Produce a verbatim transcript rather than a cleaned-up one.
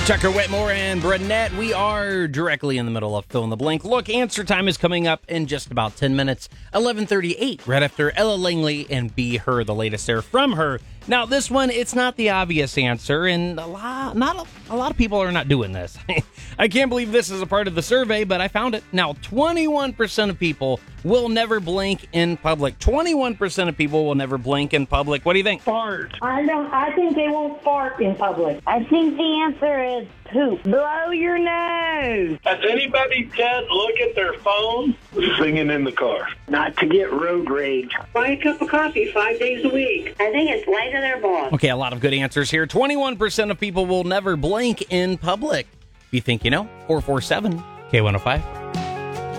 Tucker Whitmore and Brunette, we are directly in the middle of Fill in the Blank. Look, answer time is coming up in just about ten minutes, eleven thirty-eight, right after Ella Langley and Be Her, the latest there from her. Now, this one, it's not the obvious answer, and a lot, not a, a lot of people are not doing this. I can't believe this is a part of the survey, but I found it. Now, twenty-one percent of people will never blink in public. twenty-one percent of people will never blink in public. What do you think? Fart. I don't. I think they won't fart in public. I think the answer is poop. Blow your nose. Has anybody said look at their phone? Singing in the car. Not to get road rage. Buy a cup of coffee five days a week. I think it's lie to their boss. Okay, a lot of good answers here. twenty-one percent of people will never blink in public. If you think you know, four four seven K one oh five.